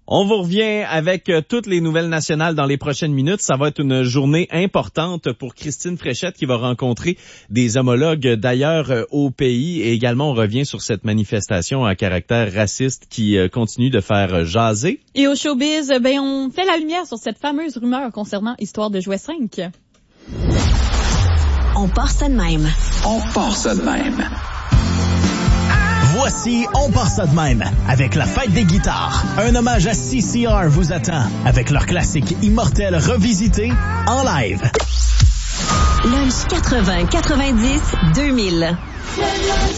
On vous revient avec toutes les nouvelles nationales dans les prochaines minutes. Ça va être une journée importante pour Christine Fréchette qui va rencontrer des homologues d'ailleurs au pays. Et également, on revient sur cette manifestation à caractère raciste qui continue de faire jaser. Et au showbiz, on fait la lumière sur cette fameuse rumeur concernant Histoire de jouet 5. On part ça de même. On part ça de même. Voici On part ça de même avec la fête des guitares. Un hommage à CCR vous attend avec leur classique immortel revisité en live. Lunch 80, 90, 2000.